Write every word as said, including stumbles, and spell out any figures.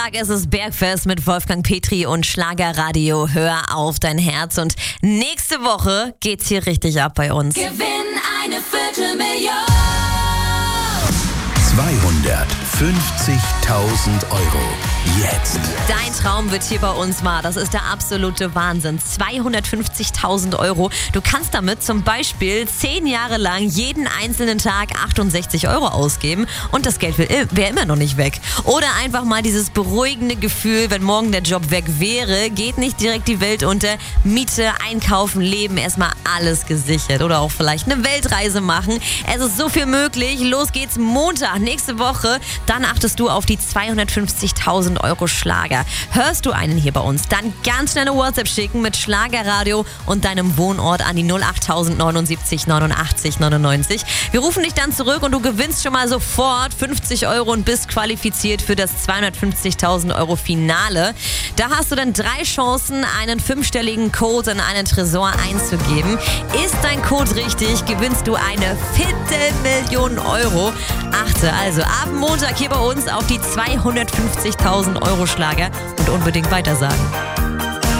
Es ist Bergfest mit Wolfgang Petri und Schlagerradio. Hör auf dein Herz. Und nächste Woche geht's hier richtig ab bei uns. Gewinn eine Viertelmillion. zweihundertfünfzigtausend Euro. Jetzt. Dein Traum wird hier bei uns wahr. Das ist der absolute Wahnsinn. zweihundertfünfzigtausend Euro. Du kannst damit zum Beispiel zehn Jahre lang jeden einzelnen Tag achtundsechzig Euro ausgeben und das Geld wäre immer noch nicht weg. Oder einfach mal dieses beruhigende Gefühl, wenn morgen der Job weg wäre, geht nicht direkt die Welt unter. Miete, einkaufen, leben, erstmal alles gesichert. Oder auch vielleicht eine Weltreise machen. Es ist so viel möglich. Los geht's Montag, nächste Woche. Dann achtest du auf die zweihundertfünfzigtausend Euro Schlager. Hörst du einen hier bei uns, dann ganz schnell eine WhatsApp schicken mit Schlagerradio und deinem Wohnort an die null acht neunundsiebzig neunundachtzig neunundneunzig. Wir rufen dich dann zurück und du gewinnst schon mal sofort fünfzig Euro und bist qualifiziert für das zweihundertfünfzigtausend Euro Finale. Da hast du dann drei Chancen, einen fünfstelligen Code in einen Tresor einzugeben. Ist dein Code richtig, gewinnst du eine Viertelmillion Euro. Achte also ab Montag hier bei uns auf die zweihundertfünfzigtausend Euro Schlager und unbedingt weitersagen.